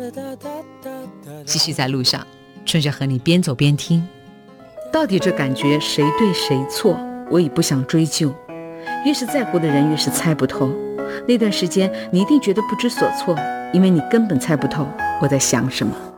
继续在路上，春雪和你边走边听。 到底这感觉谁对谁错，我已不想追究。越是在乎的人，越是猜不透。那段时间，你一定觉得不知所措，因为你根本猜不透我在想什么。